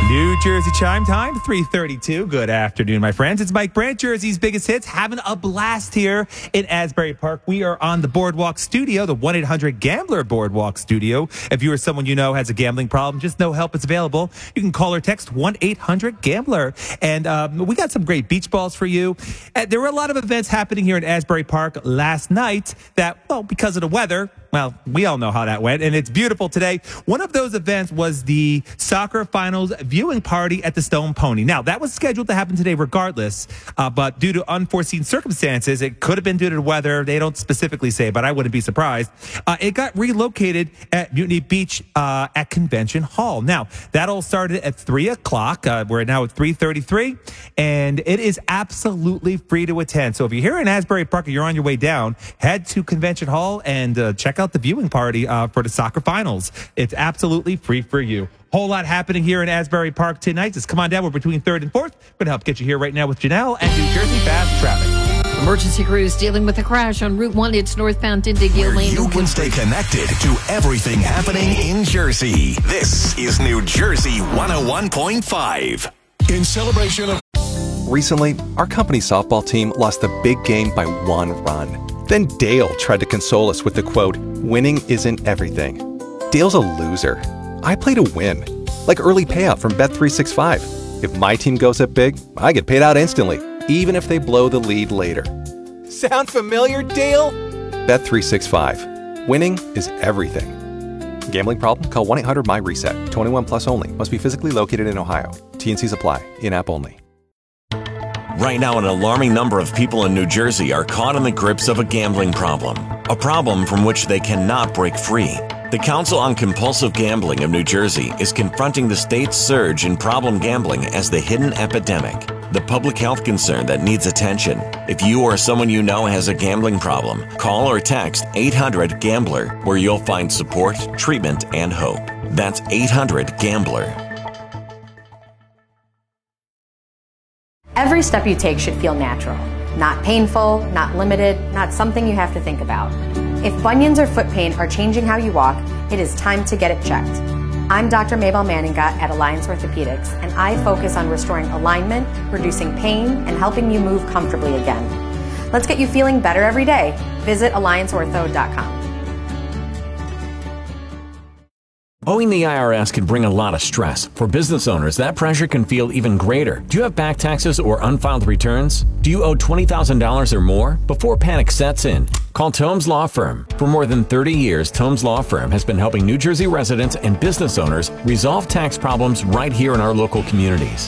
New Jersey chime time, 3:32. Good afternoon, my friends. It's Mike Brandt, Jersey's biggest hits, having a blast here in Asbury Park. We are on the Boardwalk Studio, the 1-800-GAMBLER Boardwalk Studio. If you or someone you know has a gambling problem, just know help is available. You can call or text 1-800-GAMBLER. And we got some great beach balls for you. There were a lot of events happening here in Asbury Park last night that, well, because of the weather, well, we all know how that went, and it's beautiful today. One of those events was the soccer finals viewing party at the Stone Pony. Now, that was scheduled to happen today regardless, but due to unforeseen circumstances, it could have been due to the weather. They don't specifically say, but I wouldn't be surprised. It got relocated at Mutiny Beach at Convention Hall. Now, that all started at 3 o'clock. We're now at 3:33, and it is absolutely free to attend. So if you're here in Asbury Park and you're on your way down, head to Convention Hall and check out the viewing party for the soccer finals. It's absolutely free for you. Whole lot happening here in Asbury Park tonight. Just come on down. We're between 3rd and 4th. We're going to help get you here right now with Janelle and New Jersey Fast Traffic. Emergency crews dealing with a crash on Route 1. It's northbound Indigo Lane. You can stay connected to everything happening in Jersey. This is New Jersey 101.5. In celebration of... Recently, our company softball team lost a big game by 1 run. Then Dale tried to console us with the quote, "Winning isn't everything." Dale's a loser. I play to win, like early payout from Bet365. If my team goes up big, I get paid out instantly, even if they blow the lead later. Sound familiar, Dale? Bet365. Winning is everything. Gambling problem? Call 1-800-MY-RESET. 21 plus only. Must be physically located in Ohio. T&Cs apply. In-app only. Right now, an alarming number of people in New Jersey are caught in the grips of a gambling problem, a problem from which they cannot break free. The Council on Compulsive Gambling of New Jersey is confronting the state's surge in problem gambling as the hidden epidemic, the public health concern that needs attention. If you or someone you know has a gambling problem, call or text 800-GAMBLER, where you'll find support, treatment, and hope. That's 800-GAMBLER. Every step you take should feel natural, not painful, not limited, not something you have to think about. If bunions or foot pain are changing how you walk, it is time to get it checked. I'm Dr. Mabel Manninga at Alliance Orthopedics, and I focus on restoring alignment, reducing pain, and helping you move comfortably again. Let's get you feeling better every day. Visit allianceortho.com. Owing the IRS can bring a lot of stress. For business owners, that pressure can feel even greater. Do you have back taxes or unfiled returns? Do you owe $20,000 or more? Before panic sets in, call Tomes Law Firm. For more than 30 years, Tomes Law Firm has been helping New Jersey residents and business owners resolve tax problems right here in our local communities.